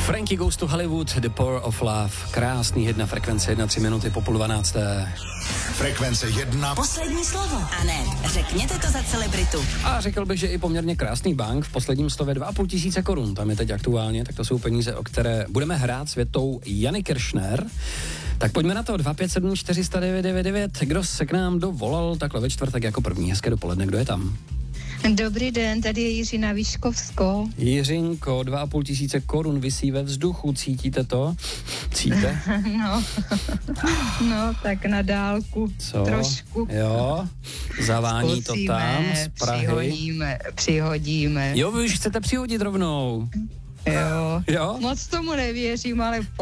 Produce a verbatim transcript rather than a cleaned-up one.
Frankie Goes to Hollywood, The Power of Love. Krásný hit na frekvenci jedna, tři minuty po půl dvanácté. Frekvence jedna. Poslední slovo. A ne, řekněte to za celebritu. A řekl bych, že i poměrně krásný bank v posledním slově dva a půl tisíce korun. Tam je teď aktuálně, tak to jsou peníze, o které budeme hrát s větou Jany Kiršner. Tak pojďme na to, dva pět sedm čtyři sta devět devět devět. Kdo se k nám dovolal takhle ve čtvrtek jako první? Hezké dopoledne, kdo je tam? Dobrý den, tady je Jiřina Výškovsko. Jiřinko, dva a půl tisíce korun visí ve vzduchu, cítíte to? Cítíte? No, no, tak na dálku, Co? trošku. Jo, zavání Zkusíme, to tam z Prahy. Přihodíme, přihodíme. Jo, vy už chcete přihodit rovnou. Jo. Jo? Moc tomu nevěřím, ale